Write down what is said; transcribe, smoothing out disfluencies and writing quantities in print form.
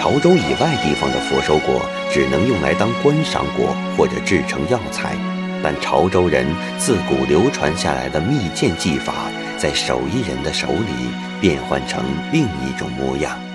潮州以外地方的佛手果只能用来当观赏果或者制成药材，但潮州人自古流传下来的密饯技法，在手艺人的手里变换成另一种模样。